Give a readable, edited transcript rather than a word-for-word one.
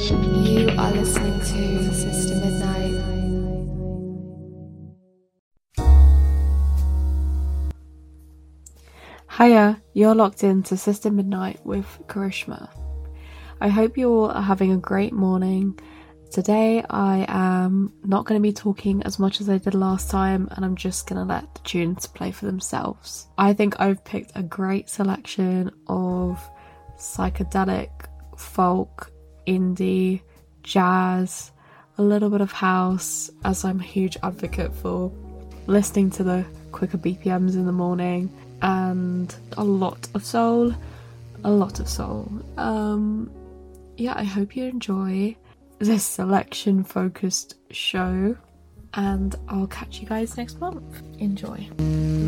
You are listening to Sister Midnight. Hiya, you're locked into Sister Midnight with Karishma. I hope you all are having a great morning. Today I am not going to be talking as much as I did last time, and I'm just going to let the tunes play for themselves. I think I've picked a great selection of psychedelic, folk, indie, jazz, a little bit of house, as I'm a huge advocate for listening to the quicker BPMs in the morning, and a lot of soul. I hope you enjoy this selection focused show, and I'll catch you guys next month. Enjoy.